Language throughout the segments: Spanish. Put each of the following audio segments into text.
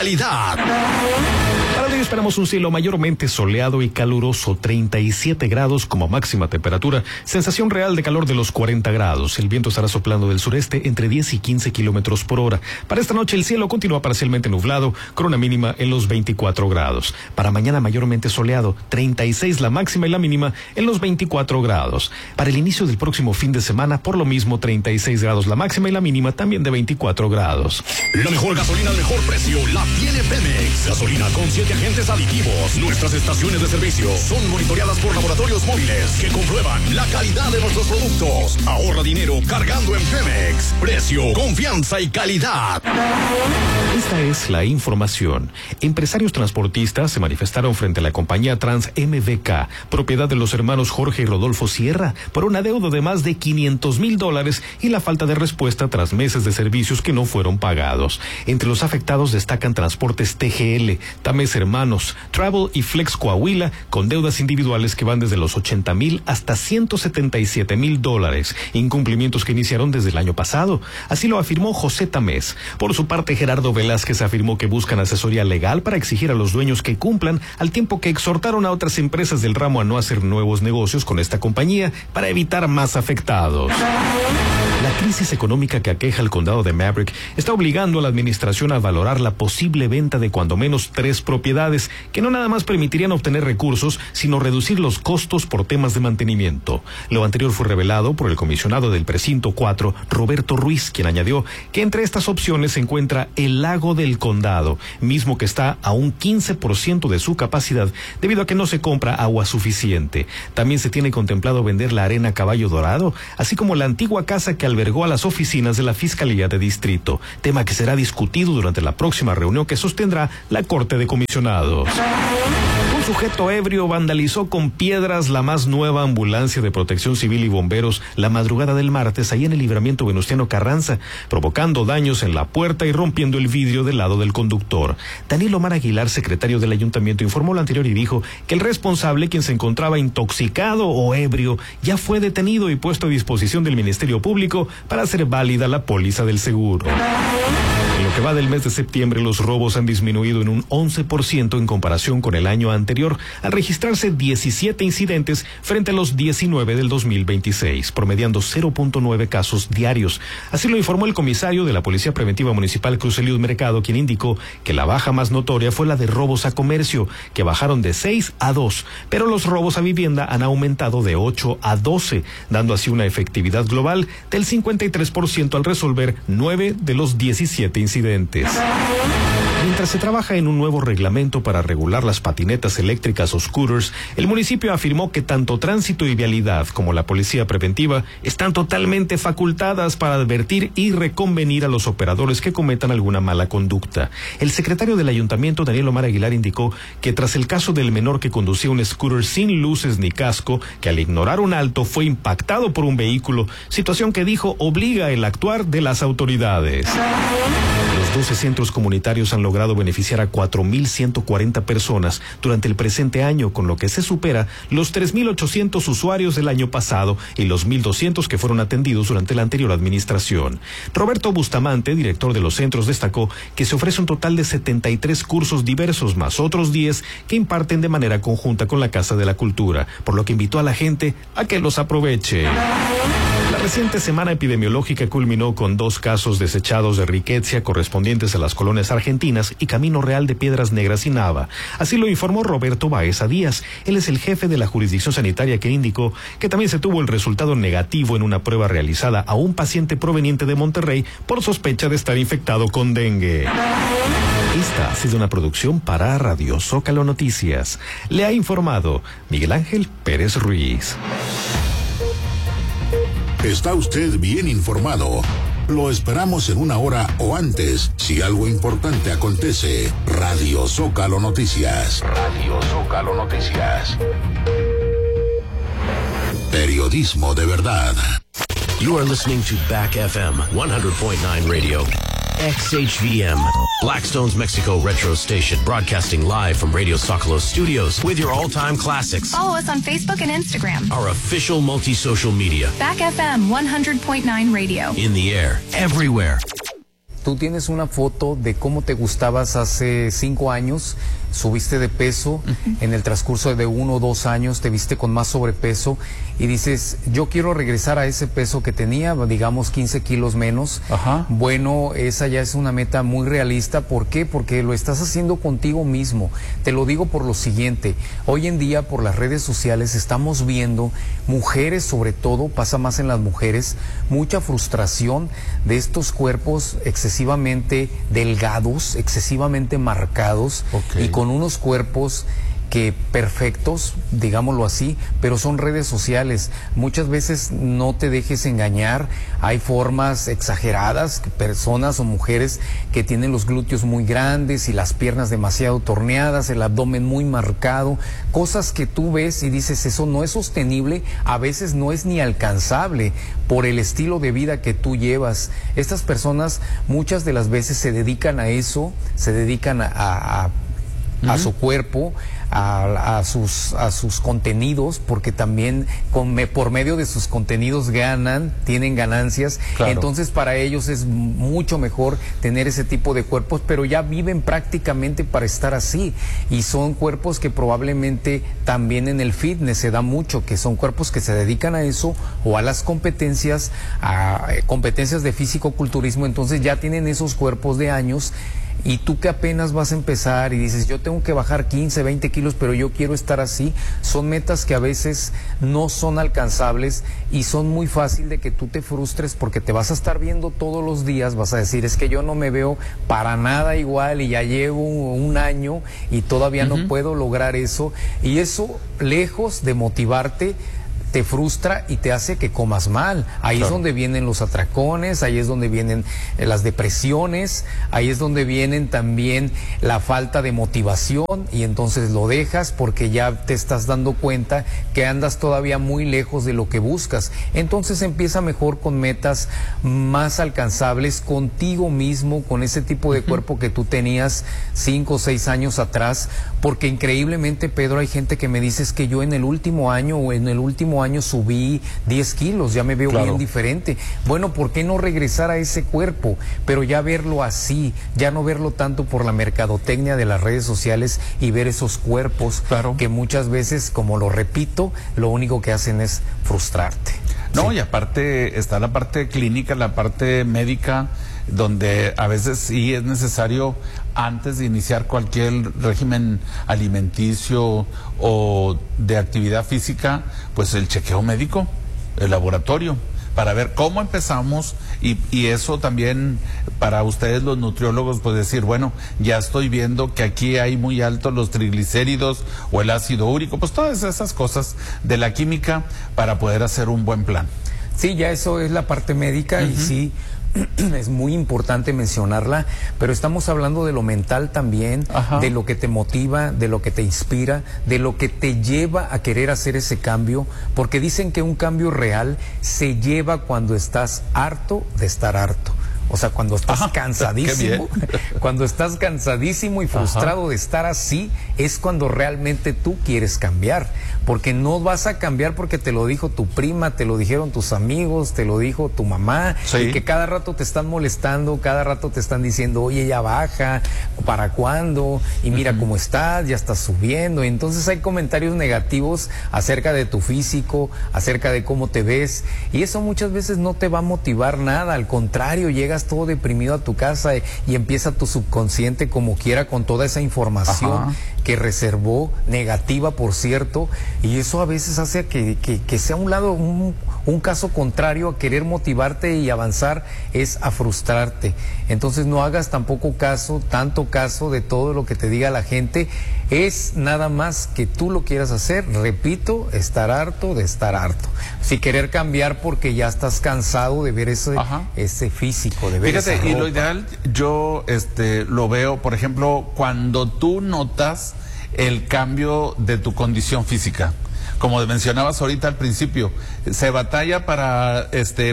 calidad. Para hoy esperamos un cielo mayormente soleado y caluroso, 37 grados como máxima temperatura, sensación real de calor de los 40 grados. El viento estará soplando del sureste entre 10 y 15 kilómetros por hora. Para esta noche el cielo continúa parcialmente nublado, con una mínima en los 24 grados. Para mañana mayormente soleado, 36 la máxima y la mínima en los 24 grados. Para el inicio del próximo fin de semana, por lo mismo, 36 grados la máxima y la mínima también de 24 grados. La mejor gasolina al mejor precio la tiene Pemex. Gasolina con 7 agentes aditivos. Nuestras estaciones de servicio son monitoreadas por laboratorios móviles que comprueban la calidad de nuestros productos. Ahorra dinero cargando en Pemex. Precio, confianza y calidad. Esta es la información. Empresarios transportistas se manifestaron frente a la compañía Trans MBK, propiedad de los hermanos Jorge y Rodolfo Sierra, por un adeudo de más de $500,000 y la falta de respuesta tras meses de servicios que no fueron pagados. Entre los afectados destacan Transportes TGL, Tamés Hermanos, Travel y Flex Coahuila, con deudas individuales que van desde los $80,000 hasta $177,000, incumplimientos que iniciaron desde el año pasado. Así lo afirmó José Tamés. Por su parte, Gerardo Velázquez afirmó que buscan asesoría legal para exigir a los dueños que cumplan, al tiempo que exhortaron a otras empresas del ramo a no hacer nuevos negocios con esta compañía para evitar más afectados. La crisis económica que aqueja el condado de Maverick está obligando a la administración a valorar la posible venta de cuando menos 3 propiedades que no nada más permitirían obtener recursos, sino reducir los costos por temas de mantenimiento. Lo anterior fue revelado por el comisionado del precinto 4, Roberto Ruiz, quien añadió que entre estas opciones se encuentra el Lago del Condado, mismo que está a un 15% de su capacidad debido a que no se compra agua suficiente. También se tiene contemplado vender la Arena Caballo Dorado, así como la antigua casa que albergó a las oficinas de la Fiscalía de Distrito, tema que será discutido durante la próxima reunión que sostendrá la Corte de Comisionados. Un sujeto ebrio vandalizó con piedras la más nueva ambulancia de Protección Civil y bomberos la madrugada del martes ahí en el Libramiento Venustiano Carranza, provocando daños en la puerta y rompiendo el vidrio del lado del conductor. Daniel Omar Aguilar, secretario del ayuntamiento, informó lo anterior y dijo que el responsable, quien se encontraba intoxicado o ebrio, ya fue detenido y puesto a disposición del Ministerio Público para hacer válida la póliza del seguro. En lo que va del mes de septiembre, los robos han disminuido en un 11% en comparación con el año anterior, al registrarse 17 incidentes frente a los 19 del 2026, promediando 0.9 casos diarios. Así lo informó el comisario de la Policía Preventiva Municipal, Cruz Eliud Mercado, quien indicó que la baja más notoria fue la de robos a comercio, que bajaron de 6 a 2, pero los robos a vivienda han aumentado de 8 a 12, dando así una efectividad global del 53% al resolver 9 de los 17 incidentes. Mientras se trabaja en un nuevo reglamento para regular las patinetas eléctricas o scooters, el municipio afirmó que tanto Tránsito y Vialidad como la Policía Preventiva están totalmente facultadas para advertir y reconvenir a los operadores que cometan alguna mala conducta. El secretario del ayuntamiento, Daniel Omar Aguilar, indicó que tras el caso del menor que conducía un scooter sin luces ni casco, que al ignorar un alto fue impactado por un vehículo, situación que dijo obliga el actuar de las autoridades. Los 12 centros comunitarios han logrado beneficiar a 4,140 personas durante el presente año, con lo que se supera los 3,800 usuarios del año pasado y los 1,200 que fueron atendidos durante la anterior administración. Roberto Bustamante, director de los centros, destacó que se ofrece un total de 73 cursos diversos, más otros 10 que imparten de manera conjunta con la Casa de la Cultura, por lo que invitó a la gente a que los aproveche. La reciente semana epidemiológica culminó con 2 casos desechados de riqueza correspondientes a las colonias argentinas y Camino Real de Piedras Negras y Nava. Así lo informó Roberto Baeza Díaz. Él es el jefe de la jurisdicción sanitaria, que indicó que también se tuvo el resultado negativo en una prueba realizada a un paciente proveniente de Monterrey por sospecha de estar infectado con dengue. Esta ha sido una producción para Radio Zócalo Noticias. Le ha informado Miguel Ángel Pérez Ruiz. Está usted bien informado. Lo esperamos en 1 hora o antes, si algo importante acontece. Radio Zócalo Noticias. Radio Zócalo Noticias. Periodismo de verdad. You are listening to Back FM 100.9 Radio. XHVM, Blackstone's Mexico retro station, broadcasting live from Radio Zócalo studios with your all-time classics. Follow us on Facebook and Instagram. Our official multi-social media. Back FM 100.9 Radio. In the air, everywhere. tú tienes una foto de cómo te gustabas hace 5 años, subiste de peso, en el transcurso de 1 o 2 años te viste con más sobrepeso y dices, yo quiero regresar a ese peso que tenía, digamos 15 kilos menos. Ajá. Bueno, esa ya es una meta muy realista. ¿Por qué? Porque lo estás haciendo contigo mismo. Te lo digo por lo siguiente, hoy en día por las redes sociales estamos viendo mujeres, sobre todo, pasa más en las mujeres, mucha frustración de estos cuerpos excesivamente delgados, excesivamente marcados, Okay. y con unos cuerpos que perfectos, digámoslo así, pero son redes sociales. Muchas veces no te dejes engañar, hay formas exageradas, personas o mujeres que tienen los glúteos muy grandes y las piernas demasiado torneadas, el abdomen muy marcado, cosas que tú ves y dices, eso no es sostenible, a veces no es ni alcanzable por el estilo de vida que tú llevas. Estas personas muchas de las veces se dedican a eso, se dedican a su cuerpo, a sus contenidos, porque también por medio de sus contenidos tienen ganancias. Claro. Entonces para ellos es mucho mejor tener ese tipo de cuerpos, pero ya viven prácticamente para estar así, y son cuerpos que probablemente también en el fitness se da mucho, que son cuerpos que se dedican a eso o a las competencias, de físico-culturismo. Entonces ya tienen esos cuerpos de años. Y tú que apenas vas a empezar y dices, yo tengo que bajar 15, 20 kilos, pero yo quiero estar así, son metas que a veces no son alcanzables y son muy fácil de que tú te frustres, porque te vas a estar viendo todos los días, vas a decir, es que yo no me veo para nada igual y ya llevo 1 año y todavía no puedo lograr eso. Y eso, lejos de motivarte, te frustra y te hace que comas mal. Ahí Claro. es donde vienen los atracones, ahí es donde vienen las depresiones, ahí es donde vienen también la falta de motivación, y entonces lo dejas porque ya te estás dando cuenta que andas todavía muy lejos de lo que buscas. Entonces empieza mejor con metas más alcanzables contigo mismo, con ese tipo de cuerpo que tú tenías 5 o 6 años atrás, porque increíblemente, Pedro, hay gente que me dice, es que yo en el último año año subí 10 kilos, ya me veo Claro. bien diferente. Bueno, ¿por qué no regresar a ese cuerpo? Pero ya verlo así, ya no verlo tanto por la mercadotecnia de las redes sociales y ver esos cuerpos Claro. que muchas veces, como lo repito, lo único que hacen es frustrarte. No, Sí. y aparte está la parte clínica, la parte médica, donde a veces sí es necesario, antes de iniciar cualquier régimen alimenticio o de actividad física, pues el chequeo médico, el laboratorio, para ver cómo empezamos, y eso también para ustedes los nutriólogos, pues decir, bueno, ya estoy viendo que aquí hay muy altos los triglicéridos o el ácido úrico, pues todas esas cosas de la química para poder hacer un buen plan. Sí, ya eso es la parte médica, y sí, es muy importante mencionarla, pero estamos hablando de lo mental también, Ajá. de lo que te motiva, de lo que te inspira, de lo que te lleva a querer hacer ese cambio, porque dicen que un cambio real se lleva cuando estás harto de estar harto. O sea, cuando estás cansadísimo, cuando estás cansadísimo y frustrado de estar así, es cuando realmente tú quieres cambiar. Porque no vas a cambiar porque te lo dijo tu prima, te lo dijeron tus amigos, te lo dijo tu mamá, Sí. y que cada rato te están molestando, cada rato te están diciendo, oye, ya baja, ¿para cuándo? Y mira cómo estás, ya estás subiendo. Y entonces hay comentarios negativos acerca de tu físico, acerca de cómo te ves, y eso muchas veces no te va a motivar nada, al contrario, llegas todo deprimido a tu casa y empieza tu subconsciente como quiera con toda esa información Ajá. que reservó, negativa por cierto, y eso a veces hace que sea un caso contrario a querer motivarte y avanzar, es a frustrarte. Entonces no hagas tampoco tanto caso de todo lo que te diga la gente, es nada más que tú lo quieras hacer, repito, estar harto de estar harto. Si querer cambiar porque ya estás cansado de ver ese físico, de ver Fíjate, esa y lo ropa. ideal, yo lo veo, por ejemplo, cuando tú notas el cambio de tu condición física. Como mencionabas ahorita al principio, se batalla para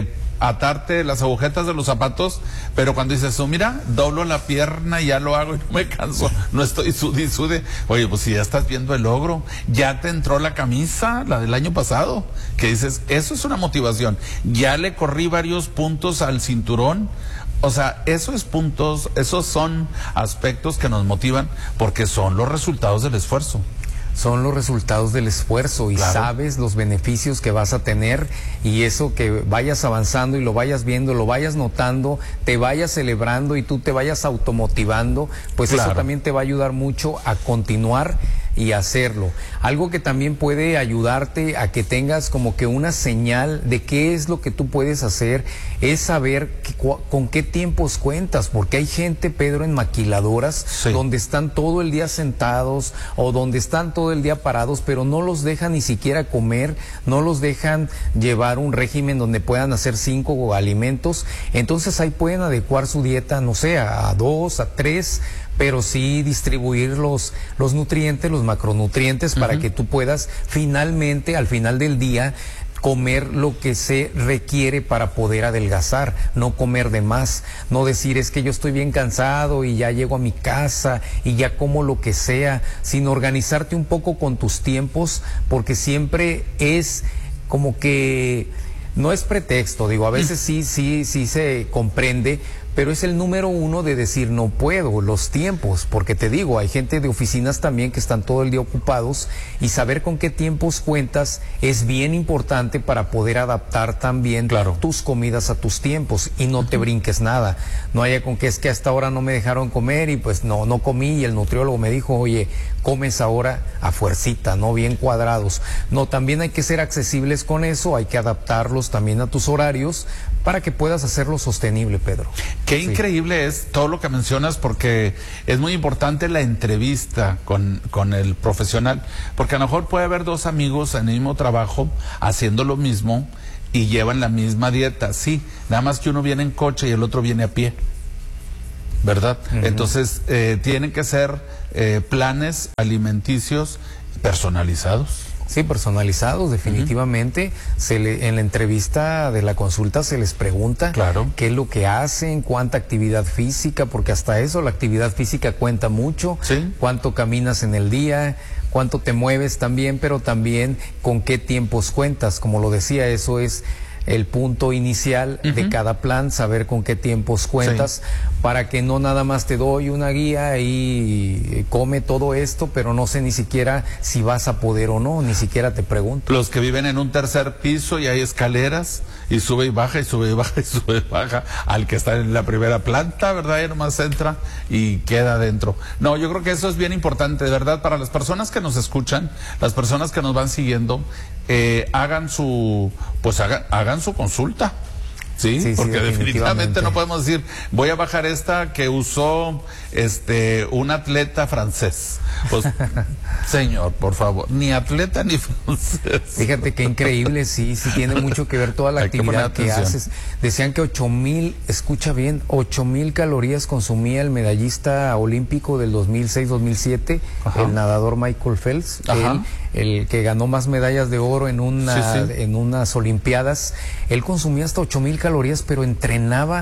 atarte las agujetas de los zapatos, pero cuando dices, mira, doblo la pierna y ya lo hago y no me canso, no estoy sude. Oye, pues si ya estás viendo el logro, ya te entró la camisa, la del año pasado, que dices, eso es una motivación. Ya le corrí varios puntos al cinturón, O sea, esos puntos, esos son aspectos que nos motivan porque son los resultados del esfuerzo. Son los resultados del esfuerzo y claro, sabes los beneficios que vas a tener, y eso que vayas avanzando y lo vayas viendo, lo vayas notando, te vayas celebrando y tú te vayas automotivando, pues claro, eso también te va a ayudar mucho a continuar y hacerlo. Algo que también puede ayudarte a que tengas como que una señal de qué es lo que tú puedes hacer, es saber con qué tiempos cuentas, porque hay gente, Pedro, en maquiladoras, sí, donde están todo el día sentados o donde están todo el día parados, pero no los dejan ni siquiera comer, no los dejan llevar un régimen donde puedan hacer 5 alimentos. Entonces ahí pueden adecuar su dieta, no sé, a 2, a 3, pero sí distribuir los nutrientes, los macronutrientes, para que tú puedas finalmente, al final del día, comer lo que se requiere para poder adelgazar, no comer de más, no decir es que yo estoy bien cansado y ya llego a mi casa y ya como lo que sea, sino organizarte un poco con tus tiempos, porque siempre es como que no es pretexto, digo, a veces sí se comprende, pero es el número 1 de decir no puedo, los tiempos, porque te digo, hay gente de oficinas también que están todo el día ocupados, y saber con qué tiempos cuentas es bien importante para poder adaptar también, claro, tus comidas a tus tiempos, y no te brinques nada, no haya con que es que hasta ahora no me dejaron comer y pues no comí, y el nutriólogo me dijo, oye, comes ahora a fuercita, no bien cuadrados. No, también hay que ser accesibles con eso, hay que adaptarlos también a tus horarios para que puedas hacerlo sostenible, Pedro. Qué increíble es todo lo que mencionas, porque es muy importante la entrevista con el profesional, porque a lo mejor puede haber 2 amigos en el mismo trabajo haciendo lo mismo y llevan la misma dieta, sí, nada más que uno viene en coche y el otro viene a pie, ¿verdad? Entonces tienen que ser planes alimenticios personalizados. Sí, personalizados, definitivamente. En la entrevista de la consulta se les pregunta, claro, qué es lo que hacen, cuánta actividad física, porque hasta eso la actividad física cuenta mucho, ¿sí? Cuánto caminas en el día, cuánto te mueves también, pero también con qué tiempos cuentas. Como lo decía, eso es el punto inicial de cada plan, saber con qué tiempos cuentas, para que no nada más te doy una guía y come todo esto, pero no sé ni siquiera si vas a poder o no, ni siquiera te pregunto. Los que viven en un tercer piso y hay escaleras y sube y baja y sube y baja y sube y baja, al que está en la primera planta, ¿verdad? Y nomás entra y queda adentro. No, yo creo que eso es bien importante, de verdad, para las personas que nos escuchan, las personas que nos van siguiendo, hagan su consulta. Sí, porque definitivamente no podemos decir, voy a bajar esta que usó un atleta francés. Pues, señor, por favor, ni atleta ni francés. Fíjate qué increíble, sí tiene mucho que ver toda la actividad que haces. Decían que 8,000, escucha bien, 8,000 calorías consumía el medallista olímpico del 2006-2007, el nadador Michael Phelps, el que ganó más medallas de oro en unas olimpiadas. Él consumía hasta 8,000 calorías, pero entrenaba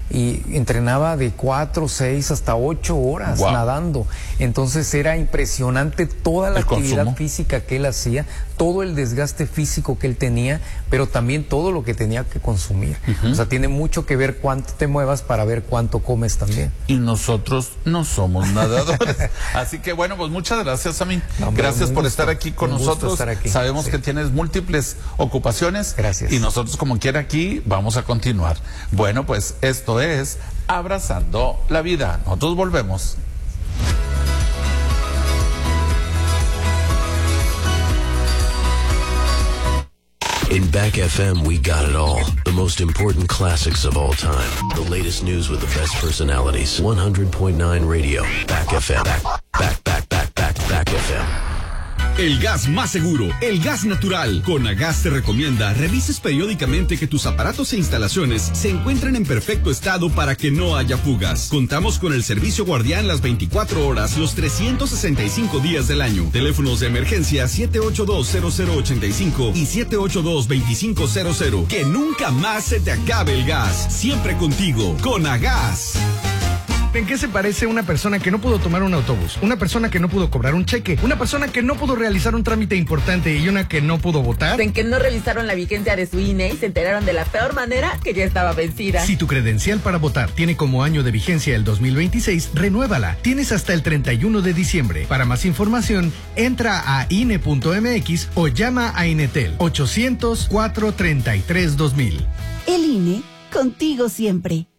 de 4, 6 hasta 8 horas nadando. Entonces era impresionante toda la actividad física que él hacía, todo el desgaste físico que él tenía, pero también todo lo que tenía que consumir. O sea, tiene mucho que ver cuánto te muevas para ver cuánto comes también. Y nosotros no somos nadadores. Así que bueno, pues muchas gracias a mí. Gracias por estar aquí con nosotros. Sabemos que tienes múltiples ocupaciones. Gracias. Y nosotros, como quiera, aquí vamos a continuar. Bueno, pues esto es Abrazando la Vida. Nosotros volvemos. In Back FM, we got it all. The most important classics of all time. The latest news with the best personalities. 100.9 Radio. Back FM. Back FM. El gas más seguro, el gas natural. Conagas te recomienda revises periódicamente que tus aparatos e instalaciones se encuentren en perfecto estado para que no haya fugas. Contamos con el servicio guardián las 24 horas, los 365 días del año. Teléfonos de emergencia 782-0085 y 782-2500. Que nunca más se te acabe el gas. Siempre contigo, Conagas. ¿En qué se parece una persona que no pudo tomar un autobús, una persona que no pudo cobrar un cheque, una persona que no pudo realizar un trámite importante y una que no pudo votar? En que no revisaron la vigencia de su INE y se enteraron de la peor manera que ya estaba vencida. Si tu credencial para votar tiene como año de vigencia el 2026, renuévala. Tienes hasta el 31 de diciembre. Para más información, entra a INE.mx o llama a Inetel 800-433-2000. El INE, contigo siempre.